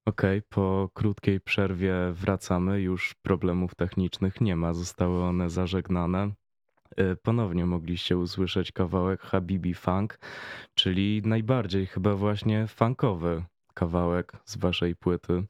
Okej, po krótkiej przerwie wracamy. Już problemów technicznych nie ma, zostały one zażegnane. Ponownie mogliście usłyszeć kawałek Habibi Funk, czyli najbardziej chyba właśnie funkowy kawałek z waszej płyty.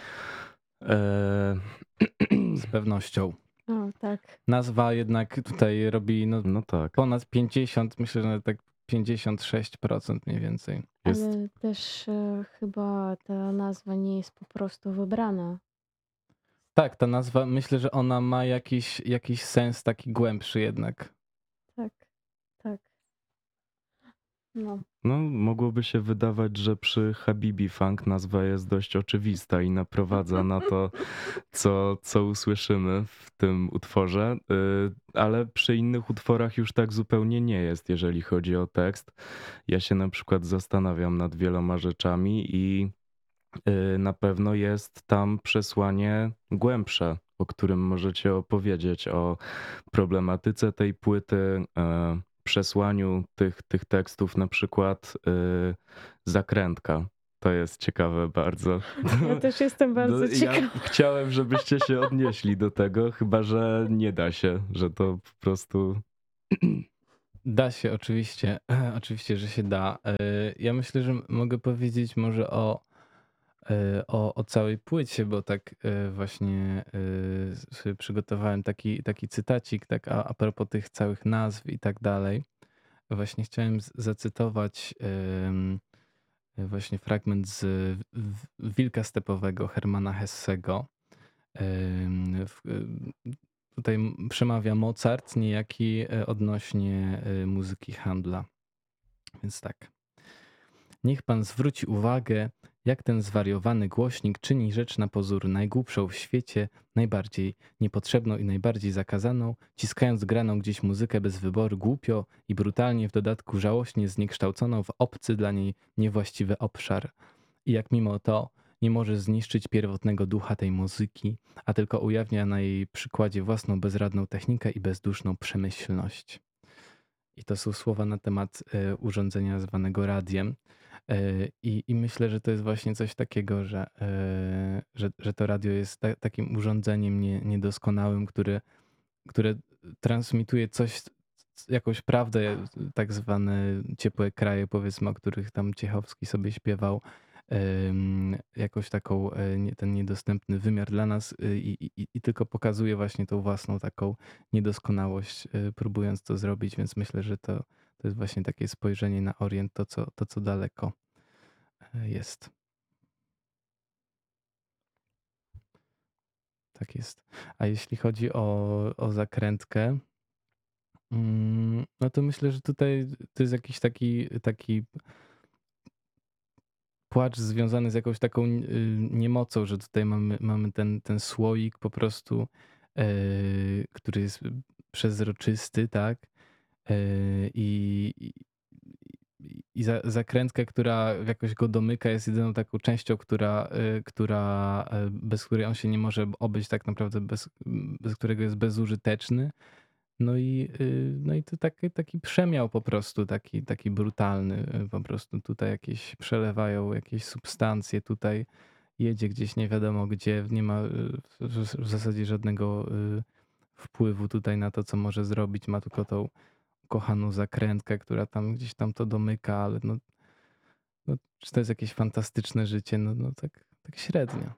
Eee, Z pewnością. O, tak. Nazwa jednak tutaj robi No tak, ponad 50, myślę, że nawet tak 56% mniej więcej. jest, Ale też chyba ta nazwa nie jest po prostu wybrana. Tak, ta nazwa, myślę, że ona ma jakiś sens taki głębszy jednak. Tak, tak. No. no mogłoby się wydawać, że przy Habibi Funk nazwa jest dość oczywista i naprowadza na to, co usłyszymy w tym utworze, ale przy innych utworach już tak zupełnie nie jest, jeżeli chodzi o tekst. Ja się na przykład zastanawiam nad wieloma rzeczami i na pewno jest tam przesłanie głębsze, o którym możecie opowiedzieć, o problematyce tej płyty, przesłaniu tych tekstów, na przykład Zakrętka. To jest ciekawe bardzo. Ja też jestem bardzo Ja ciekawa. chciałem, żebyście się odnieśli do tego, chyba że nie da się, że to po prostu. Da się, oczywiście. Oczywiście, że się da. Ja myślę, że mogę powiedzieć może o całej płycie, bo tak właśnie sobie przygotowałem taki cytacik, tak a propos tych całych nazw i tak dalej. Właśnie chciałem zacytować właśnie fragment z Wilka Stepowego Hermana Hessego. Tutaj przemawia Mozart, niejaki odnośnie muzyki Handla. Więc tak. Niech pan zwróci uwagę, jak ten zwariowany głośnik czyni rzecz na pozór najgłupszą w świecie, najbardziej niepotrzebną i najbardziej zakazaną, ciskając graną gdzieś muzykę bez wyboru, głupio i brutalnie, w dodatku żałośnie zniekształconą w obcy dla niej niewłaściwy obszar. I jak mimo to nie może zniszczyć pierwotnego ducha tej muzyki, a tylko ujawnia na jej przykładzie własną bezradną technikę i bezduszną przemyślność. I to są słowa na temat urządzenia zwanego radiem. I myślę, że to jest właśnie coś takiego, że to radio jest takim urządzeniem niedoskonałym, które transmituje coś, jakąś prawdę, tak zwane ciepłe kraje, powiedzmy, o których tam Ciechowski sobie śpiewał, jakąś taką, ten niedostępny wymiar dla nas i tylko pokazuje właśnie tą własną taką niedoskonałość, próbując to zrobić, więc myślę, że to jest właśnie takie spojrzenie na Orient, to co daleko jest. Tak jest. A jeśli chodzi o zakrętkę, no to myślę, że tutaj to jest jakiś taki płacz związany z jakąś taką niemocą, że tutaj mamy ten słoik po prostu, który jest przezroczysty, tak? I, i, i zakrętkę, która jakoś go domyka, jest jedyną taką częścią, bez której on się nie może obyć tak naprawdę, bez którego jest bezużyteczny. No i to taki przemiał po prostu, taki brutalny po prostu. Tutaj jakieś przelewają jakieś substancje, tutaj jedzie gdzieś nie wiadomo gdzie, nie ma w zasadzie żadnego wpływu tutaj na to, co może zrobić. Ma tylko tą kochaną zakrętkę, która tam gdzieś tam to domyka, ale no czy to jest jakieś fantastyczne życie? No tak średnio.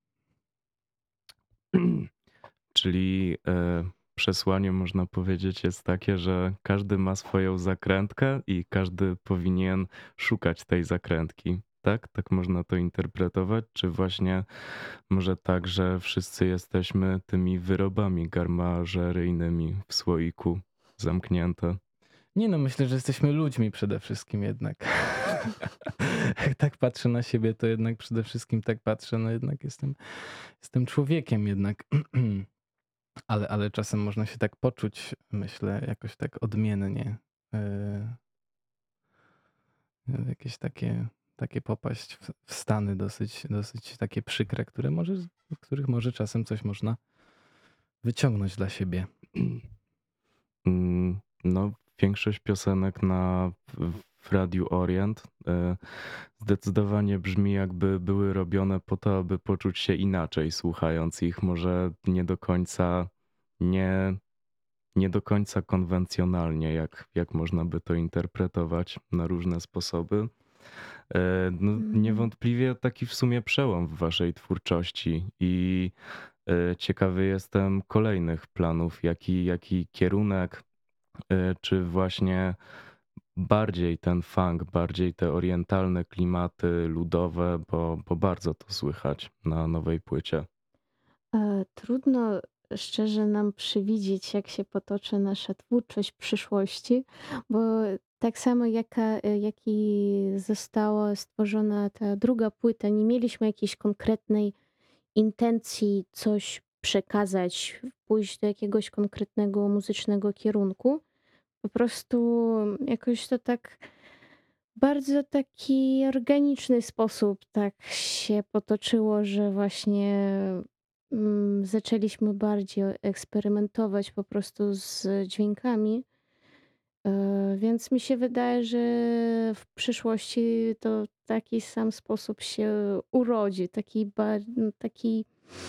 Czyli przesłanie, można powiedzieć, jest takie, że każdy ma swoją zakrętkę i każdy powinien szukać tej zakrętki. Tak? Tak można to interpretować? Czy właśnie może tak, że wszyscy jesteśmy tymi wyrobami garmażeryjnymi w słoiku zamknięte? Nie no, myślę, że jesteśmy ludźmi przede wszystkim jednak. Jak tak patrzę na siebie, to jednak przede wszystkim tak patrzę, no jednak jestem człowiekiem jednak. Ale czasem można się tak poczuć, myślę, jakoś tak odmiennie. Jakieś takie popaść w stany dosyć takie przykre, których może czasem coś można wyciągnąć dla siebie. No, większość piosenek na w Radiu Orient. Zdecydowanie brzmi, jakby były robione po to, aby poczuć się inaczej słuchając ich. Może nie nie do końca konwencjonalnie, jak można by to interpretować na różne sposoby. No, Mm. niewątpliwie taki w sumie przełom w waszej twórczości i ciekawy jestem kolejnych planów, jaki kierunek, czy właśnie bardziej ten funk, bardziej te orientalne klimaty ludowe, bo bardzo to słychać na nowej płycie. Trudno szczerze nam przewidzieć, jak się potoczy nasza twórczość w przyszłości, bo tak samo jak i została stworzona ta druga płyta, nie mieliśmy jakiejś konkretnej intencji coś przekazać, pójść do jakiegoś konkretnego muzycznego kierunku. Po prostu jakoś to tak bardzo taki organiczny sposób tak się potoczyło, że właśnie zaczęliśmy bardziej eksperymentować po prostu z dźwiękami. Więc mi się wydaje, że w przyszłości to w taki sam sposób się urodzi, taki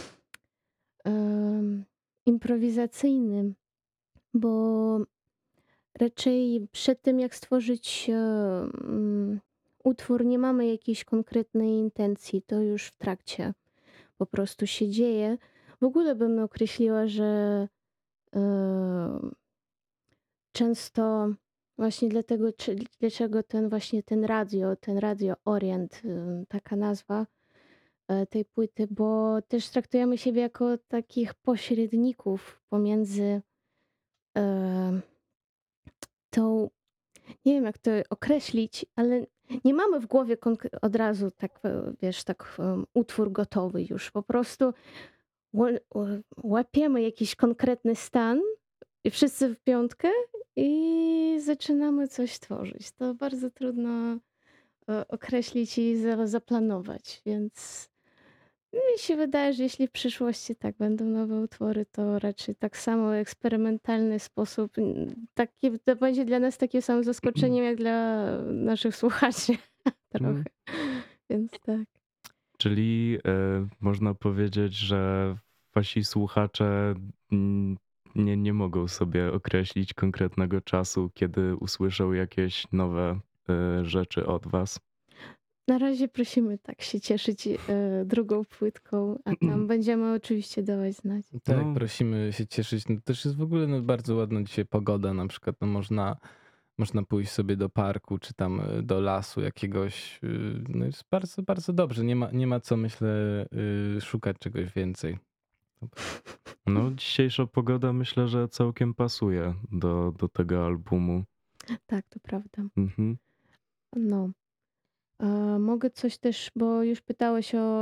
em, improwizacyjny, bo raczej przed tym, jak stworzyć utwór, nie mamy jakiejś konkretnej intencji. To już w trakcie po prostu się dzieje. W ogóle bym określiła, że e, często właśnie dlaczego ten Radio Orient, taka nazwa tej płyty, bo też traktujemy siebie jako takich pośredników pomiędzy e, tą nie wiem, jak to określić, ale nie mamy w głowie od razu tak, wiesz, tak utwór gotowy już. Po prostu łapiemy jakiś konkretny stan i wszyscy w piątkę i zaczynamy coś tworzyć. To bardzo trudno określić i zaplanować, więc mi się wydaje, że jeśli w przyszłości tak będą nowe utwory, to raczej tak samo eksperymentalny sposób. Taki, to będzie dla nas takim samym zaskoczeniem, jak dla naszych słuchaczy trochę. Mm, Więc tak. Czyli można powiedzieć, że wasi słuchacze nie mogą sobie określić konkretnego czasu, kiedy usłyszą jakieś nowe rzeczy od was. Na razie prosimy tak się cieszyć drugą płytką, a tam będziemy oczywiście dawać znać. Tak, No, prosimy się cieszyć. No, też jest w ogóle bardzo ładna dzisiaj pogoda. Na przykład no, można pójść sobie do parku, czy tam do lasu jakiegoś. No jest bardzo, bardzo dobrze. Nie ma co, myślę, szukać czegoś więcej. no, dzisiejsza pogoda myślę, że całkiem pasuje do tego albumu. Tak, to prawda. Mhm. No. Mogę coś też, bo już pytałeś o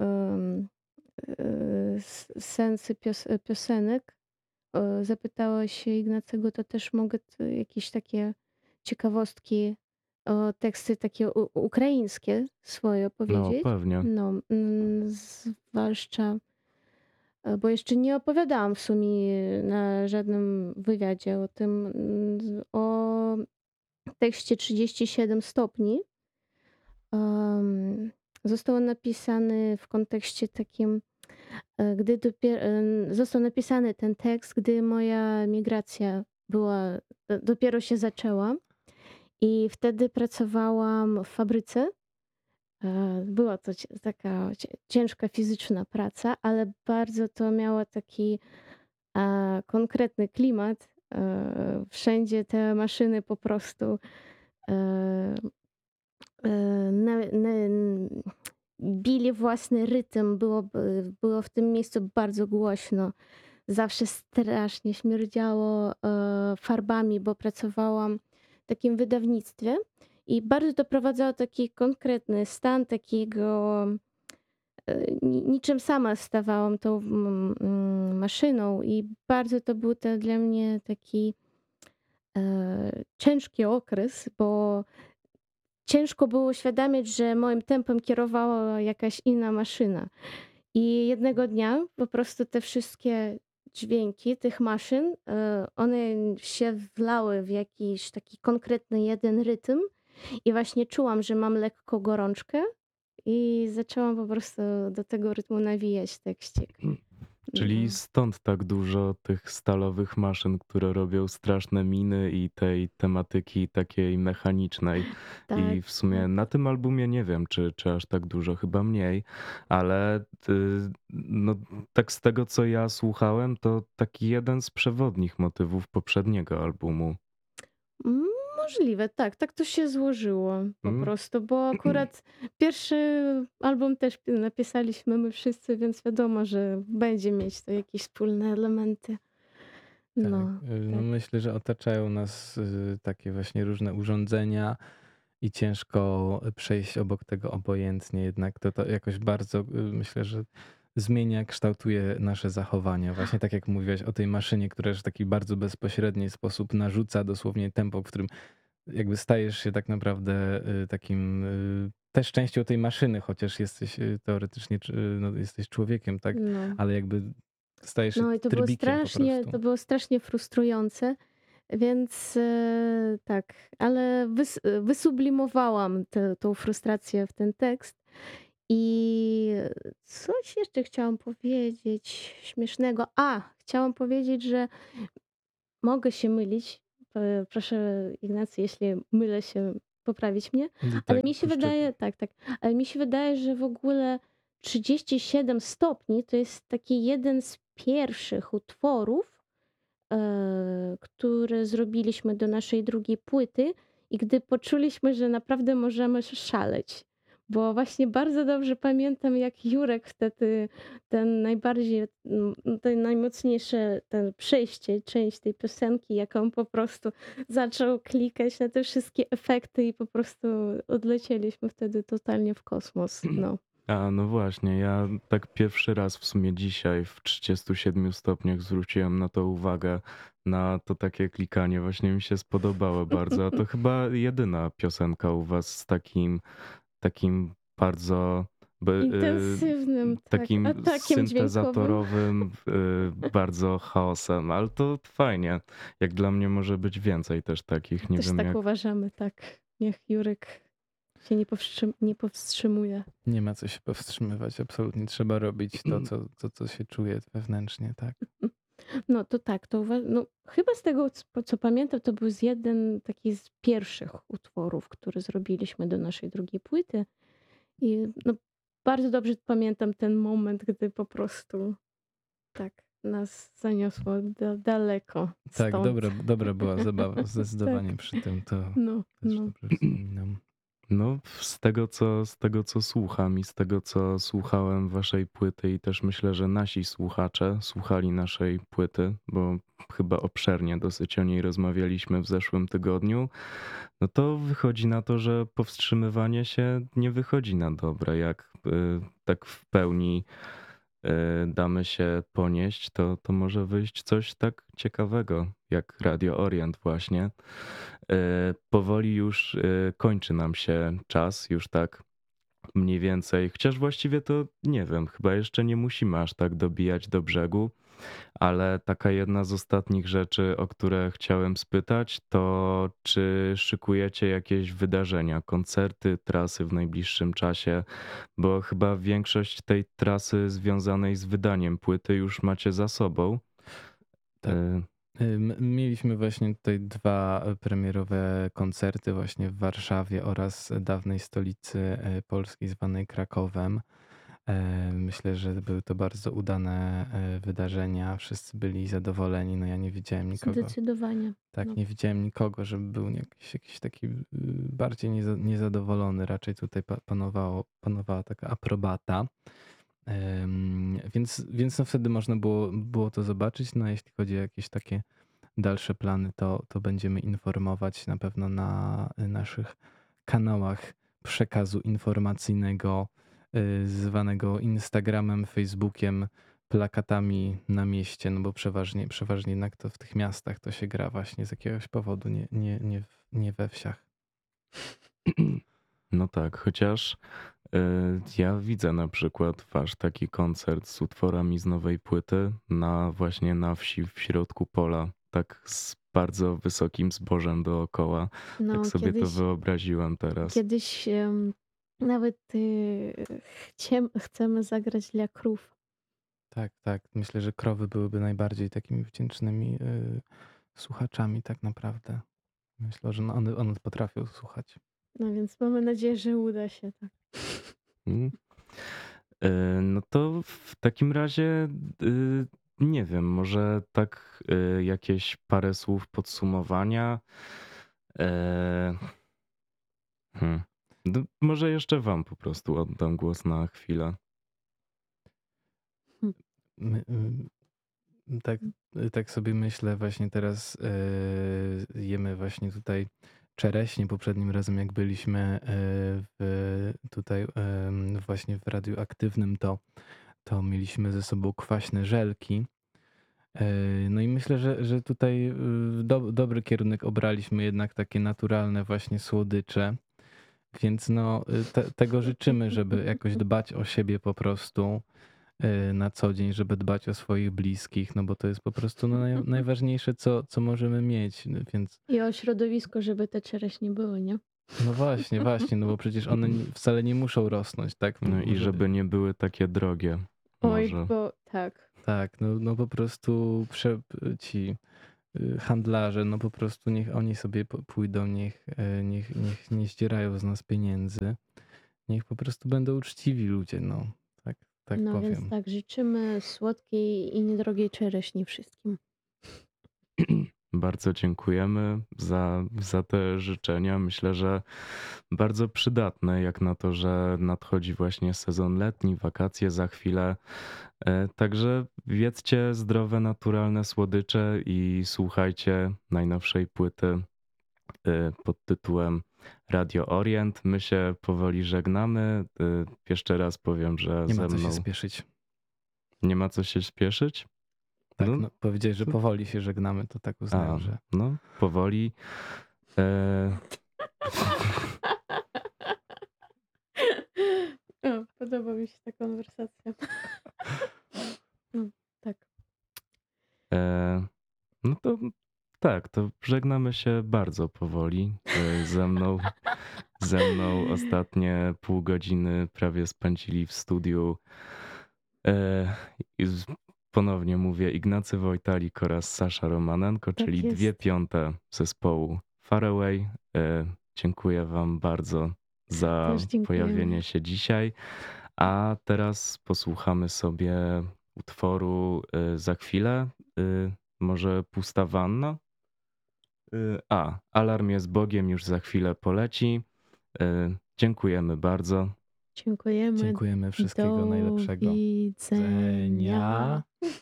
sensy piosenek. Zapytałeś się Ignacego, to też mogę jakieś takie ciekawostki, teksty takie ukraińskie swoje No, powiedzieć. pewnie. No, zwłaszcza, bo jeszcze nie opowiadałam w sumie na żadnym wywiadzie o tym, o tekście 37 stopni. Em, Został on napisany w kontekście takim, został napisany ten tekst, gdy moja migracja dopiero się zaczęła i wtedy pracowałam w fabryce. Była to taka ciężka fizyczna praca, ale bardzo to miało taki konkretny klimat. Wszędzie te maszyny po prostu e, bili własny rytm. Było w tym miejscu bardzo głośno. Zawsze strasznie śmierdziało farbami, bo pracowałam w takim wydawnictwie i bardzo doprowadzało taki konkretny stan takiego, niczym sama stawałam tą maszyną i bardzo to był dla mnie taki ciężki okres, bo ciężko było uświadamiać, że moim tempem kierowała jakaś inna maszyna. I jednego dnia po prostu te wszystkie dźwięki tych maszyn, one się wlały w jakiś taki konkretny jeden rytm I właśnie czułam, że mam lekko gorączkę i zaczęłam po prostu do tego rytmu nawijać tekścik. Czyli No, stąd tak dużo tych stalowych maszyn, które robią straszne miny i tej tematyki takiej mechanicznej. tak, I w sumie tak. na tym albumie nie wiem, czy aż tak dużo, chyba mniej, ale no, tak z tego co ja słuchałem, to taki jeden z przewodnich motywów poprzedniego albumu. Mm, Możliwe, tak, tak to się złożyło po Mm? prostu, bo akurat pierwszy album też napisaliśmy my wszyscy, więc wiadomo, że będzie mieć to jakieś wspólne elementy. Tak, No, no tak. myślę, że otaczają nas takie właśnie różne urządzenia i ciężko przejść obok tego obojętnie, jednak to jakoś bardzo myślę, że zmienia, kształtuje nasze zachowania. Właśnie tak jak mówiłaś o tej maszynie, która w taki bardzo bezpośredni sposób narzuca dosłownie tempo, w którym jakby stajesz się tak naprawdę takim też częścią tej maszyny, chociaż jesteś teoretycznie, no, jesteś człowiekiem, tak? No. Ale jakby stajesz się No i trybikiem po to prostu. było strasznie frustrujące, więc tak, ale wysublimowałam tą frustrację w ten tekst. I coś jeszcze chciałam powiedzieć śmiesznego. Chciałam powiedzieć, że mogę się mylić. Proszę Ignacy, jeśli mylę się, poprawić mnie. Ale Tak, mi się puszczę. wydaje, tak, tak, ale mi się wydaje, że w ogóle 37 stopni to jest taki jeden z pierwszych utworów, które zrobiliśmy do naszej drugiej płyty i gdy poczuliśmy, że naprawdę możemy szaleć. Bo właśnie bardzo dobrze pamiętam, jak Jurek wtedy ten najbardziej, ten najmocniejsze ten przejście, część tej piosenki, jak on po prostu zaczął klikać na te wszystkie efekty i po prostu odlecieliśmy wtedy totalnie w kosmos. No. A no właśnie, ja tak pierwszy raz w sumie dzisiaj w 37 stopniach zwróciłem na to uwagę, na to takie klikanie. Właśnie mi się spodobało bardzo. A to chyba jedyna piosenka u was z takim bardzo Intensywnym, tak, takim atakiem dźwiękowym. syntezatorowym bardzo chaosem, ale to fajnie. Jak dla mnie może być więcej też takich, nie Też wiem tak jak. uważamy, tak. Niech Jurek się nie powstrzymuje. Nie ma co się powstrzymywać, absolutnie trzeba robić to, co się czuje wewnętrznie, tak. No to tak, no, chyba z tego, co pamiętam, to był jeden taki z pierwszych utworów, który zrobiliśmy do naszej drugiej płyty. I no, bardzo dobrze pamiętam ten moment, gdy po prostu tak nas zaniosło daleko Tak, stąd. dobra była zabawa, Tak, zdecydowanie przy tym, to no, też no. dobrze wspominam. No, z tego co słucham i z tego co słuchałem waszej płyty i też myślę, że nasi słuchacze słuchali naszej płyty, bo chyba obszernie dosyć o niej rozmawialiśmy w zeszłym tygodniu, no to wychodzi na to, że powstrzymywanie się nie wychodzi na dobre. Jak tak w pełni damy się ponieść, to może wyjść coś tak ciekawego, jak Radio Orient właśnie. Powoli już kończy nam się czas, już tak mniej więcej. Chociaż właściwie to nie wiem, chyba jeszcze nie musimy aż tak dobijać do brzegu, ale taka jedna z ostatnich rzeczy, o które chciałem spytać, to czy szykujecie jakieś wydarzenia, koncerty, trasy w najbliższym czasie? Bo chyba większość tej trasy związanej z wydaniem płyty już macie za sobą. Tak. Y, Mieliśmy właśnie tutaj 2 premierowe koncerty właśnie w Warszawie oraz dawnej stolicy Polski zwanej Krakowem. Myślę, że były to bardzo udane wydarzenia. Wszyscy byli zadowoleni. No ja nie widziałem nikogo. Zdecydowanie. Tak, No. nie widziałem nikogo, żeby był jakiś taki bardziej niezadowolony. Raczej tutaj panowała taka aprobata. Więc no wtedy można było to zobaczyć. No a jeśli chodzi o jakieś takie dalsze plany, to będziemy informować na pewno na naszych kanałach przekazu informacyjnego, zwanego Instagramem, Facebookiem, plakatami na mieście, no bo przeważnie jednak to w tych miastach to się gra właśnie z jakiegoś powodu, nie we wsiach. No tak, chociaż ja widzę na przykład wasz taki koncert z utworami z nowej płyty właśnie na wsi w środku pola. Tak z bardzo wysokim zbożem dookoła. Tak No, sobie to wyobraziłem teraz. kiedyś nawet chcemy zagrać dla krów. Tak, tak. Myślę, że krowy byłyby najbardziej takimi wdzięcznymi słuchaczami tak naprawdę. Myślę, że one potrafią słuchać. No więc mamy nadzieję, że uda się, tak. Mm. No to w takim razie nie wiem, może tak jakieś parę słów podsumowania. E, Może jeszcze wam po prostu oddam głos na chwilę. My, tak, tak sobie myślę, właśnie teraz jemy właśnie tutaj czereśnie. Poprzednim razem jak byliśmy tutaj właśnie w radioaktywnym, to mieliśmy ze sobą kwaśne żelki. No i myślę, że tutaj dobry kierunek obraliśmy, jednak takie naturalne właśnie słodycze. Więc no tego życzymy, żeby jakoś dbać o siebie po prostu na co dzień, żeby dbać o swoich bliskich, no bo to jest po prostu najważniejsze, co możemy mieć, więc I o środowisko, żeby te czereśnie były, nie? no właśnie, no bo przecież one wcale nie muszą rosnąć, tak? No i żeby nie były takie drogie. Oj, Może. bo tak. Tak, no po prostu ci handlarze, no po prostu niech oni sobie pójdą, niech nie zdzierają z nas pieniędzy, niech po prostu będą uczciwi ludzie, no tak No więc powiem. tak, życzymy słodkiej i niedrogiej czereśni wszystkim. Bardzo dziękujemy za te życzenia. Myślę, że bardzo przydatne, jak na to, że nadchodzi właśnie sezon letni, wakacje za chwilę. Także jedzcie zdrowe, naturalne słodycze i słuchajcie najnowszej płyty pod tytułem Radio Orient. My się powoli żegnamy. Jeszcze raz powiem, że Nie ze ma co mną się spieszyć. nie ma co się spieszyć. Tak, No, no powiedziałeś, że powoli się żegnamy, to tak uznałem, że no powoli. O, podoba mi się ta konwersacja. No, tak. No to tak, to żegnamy się bardzo powoli. Ze mną ostatnie pół godziny prawie spędzili w studiu. Ponownie mówię Ignacy Wojtalik oraz Sasza Romanenko, Tak czyli jest. 2/5 zespołu Faraway. Dziękuję wam bardzo za Też dziękujemy. pojawienie się dzisiaj. A teraz posłuchamy sobie utworu za chwilę. Może Pusta wanna? Alarm jest Bogiem już za chwilę poleci. Dziękujemy bardzo. Dziękujemy. wszystkiego Do najlepszego. widzenia.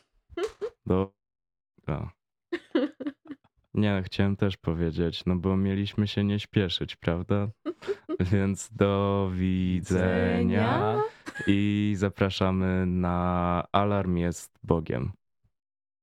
Nie, chciałem też powiedzieć, no bo mieliśmy się nie śpieszyć, prawda? Więc do widzenia i zapraszamy na Alarm jest Bogiem.